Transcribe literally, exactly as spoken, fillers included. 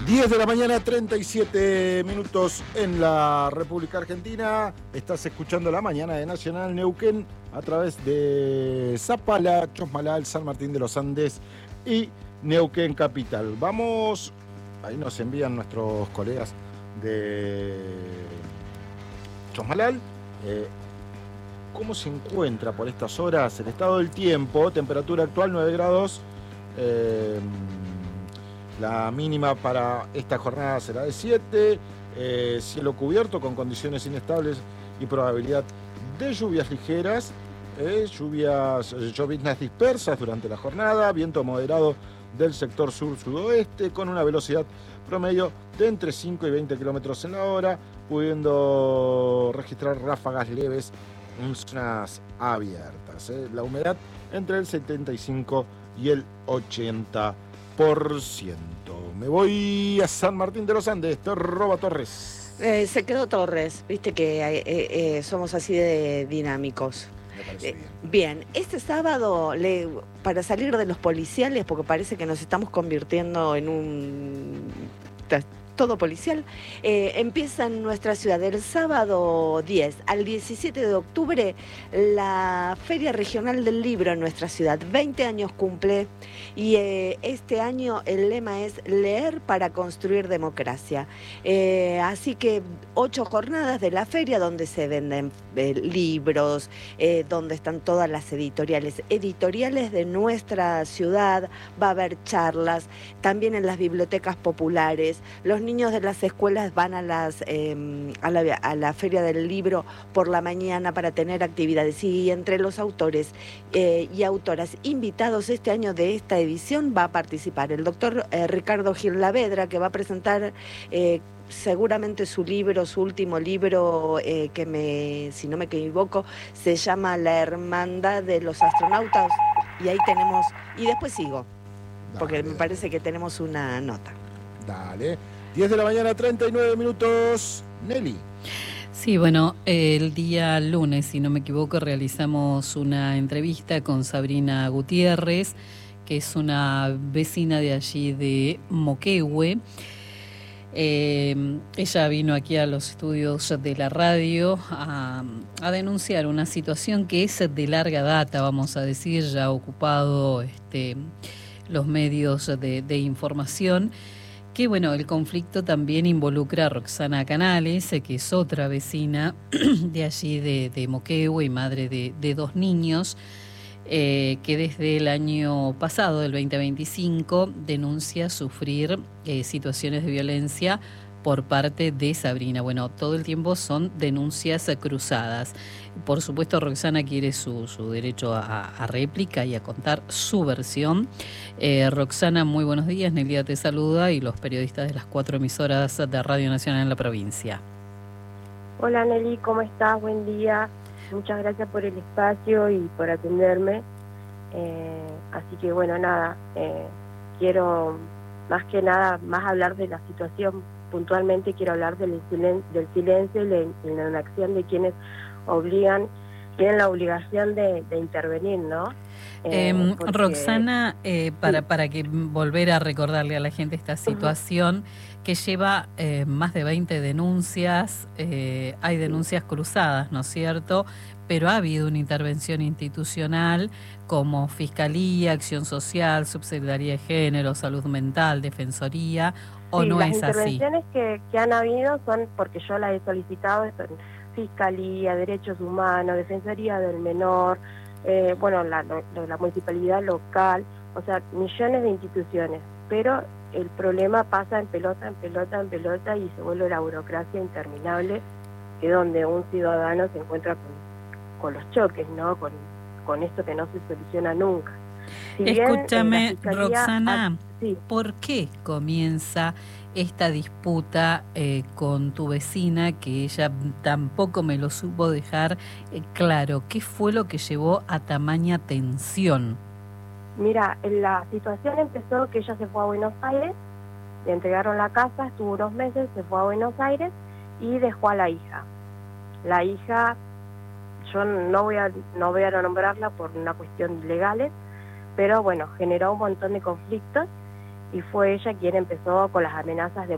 diez de la mañana, treinta y siete minutos en la República Argentina. Estás escuchando La Mañana de Nacional Neuquén a través de Zapala, Chosmalal, San Martín de los Andes y Neuquén Capital. Vamos, ahí nos envían nuestros colegas de Chosmalal. Eh, ¿Cómo se encuentra por estas horas el estado del tiempo? Temperatura actual nueve grados. Eh, La mínima para esta jornada será de siete, eh, cielo cubierto con condiciones inestables y probabilidad de lluvias ligeras, eh, lluvias, lloviznas dispersas durante la jornada, viento moderado del sector sur-sudoeste con una velocidad promedio de entre cinco y veinte kilómetros en la hora, pudiendo registrar ráfagas leves en zonas abiertas. Eh. La humedad entre el setenta y cinco y el ochenta por ciento. Me voy a San Martín de los Andes. Roba Torres. Eh, se quedó Torres, viste que eh, eh, somos así de dinámicos. Me parece bien. Eh, bien, este sábado, le, para salir de los policiales, porque parece que nos estamos convirtiendo en un todo policial, eh, empieza en nuestra ciudad el sábado diez al diecisiete de octubre la Feria Regional del Libro en nuestra ciudad. veinte años cumple y eh, este año el lema es leer para construir democracia. Eh, así que ocho jornadas de la feria donde se venden eh, libros, eh, donde están todas las editoriales, editoriales de nuestra ciudad, va a haber charlas, también en las bibliotecas populares. Los niños de las escuelas van a, las, eh, a, la, a la Feria del Libro por la mañana para tener actividades. Y entre los autores eh, y autoras invitados este año de esta edición va a participar el doctor eh, Ricardo Gil Lavedra, que va a presentar eh, seguramente su libro, su último libro, eh, que me, si no me equivoco, se llama La Hermandad de los Astronautas. Y ahí tenemos, y después sigo, porque Dale, me parece que tenemos una nota. Dale. diez de la mañana, treinta y nueve minutos. Nelly. Sí, bueno, el día lunes, si no me equivoco, realizamos una entrevista con Sabrina Gutiérrez, que es una vecina de allí de Moquehue. Eh, ella vino aquí a los estudios de la radio a, a denunciar una situación que es de larga data, vamos a decir, ya ha ocupado este, los medios de, de información. Que bueno, el conflicto también involucra a Roxana Canales, que es otra vecina de allí de, de Moquehue y madre de, de dos niños, eh, que desde el año pasado, del veinte veinticinco, denuncia sufrir eh, situaciones de violencia por parte de Sabrina. Bueno, todo el tiempo son denuncias cruzadas. Por supuesto, Roxana quiere su, su derecho a, a réplica y a contar su versión. Eh, Roxana, muy buenos días. Nelia te saluda y los periodistas de las cuatro emisoras de Radio Nacional en la provincia. Hola Nelly, ¿cómo estás? Buen día. Muchas gracias por el espacio y por atenderme. Eh, así que bueno, nada, eh, quiero más que nada más hablar de la situación. Puntualmente quiero hablar del, silen del silencio y la, la inacción de quienes obligan, tienen la obligación de, de intervenir, ¿no? Eh, eh, porque, Roxana, eh, para, sí. para que volver a recordarle a la gente esta situación, uh-huh. que lleva eh, más de veinte denuncias, eh, hay denuncias sí. cruzadas, ¿no es cierto? Pero ha habido una intervención institucional como Fiscalía, Acción Social, Subsecretaría de Género, Salud Mental, Defensoría, ¿o sí, no es así? Las intervenciones que, que han habido son porque yo las he solicitado, son Fiscalía, Derechos Humanos, Defensoría del Menor, eh, bueno, la, la, la municipalidad local, o sea, millones de instituciones, pero el problema pasa en pelota, en pelota, en pelota y se vuelve la burocracia interminable, que es donde un ciudadano se encuentra con con los choques, ¿no? Con, con esto que no se soluciona nunca. Si Escúchame, bien, Roxana, ha, sí. ¿por qué comienza esta disputa eh, con tu vecina, que ella tampoco me lo supo dejar eh, claro? ¿Qué fue lo que llevó a tamaña tensión? Mira, la situación empezó que ella se fue a Buenos Aires, le entregaron la casa, estuvo unos meses, se fue a Buenos Aires y dejó a la hija. La hija... Yo no voy a no voy a nombrarla por una cuestión legales, pero bueno, generó un montón de conflictos y fue ella quien empezó con las amenazas de